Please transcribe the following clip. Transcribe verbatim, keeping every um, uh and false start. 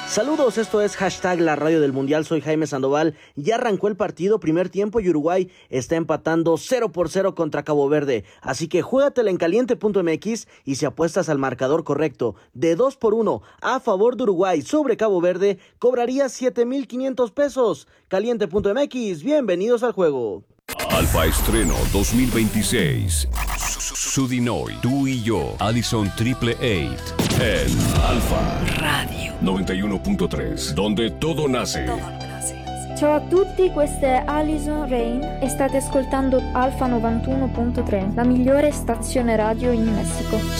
Saludos, esto es hashtag la radio del mundial, soy Jaime Sandoval. Ya arrancó el partido, primer tiempo, y Uruguay está empatando cero por cero contra Cabo Verde. Así que juégatela en caliente punto m x y si apuestas al marcador correcto de dos por uno a favor de Uruguay sobre Cabo Verde, cobrarías siete mil quinientos pesos. caliente punto m x, bienvenidos al juego. Alfa Estreno dos mil veintiséis. Sudinoy, tú y yo, Allison Triple Eight. En Alfa Radio noventa y uno punto tres, donde todo nace. Ciao a tutti, questa è Alison Rain e state ascoltando Alfa novantuno punto tre, la migliore stazione radio in Messico.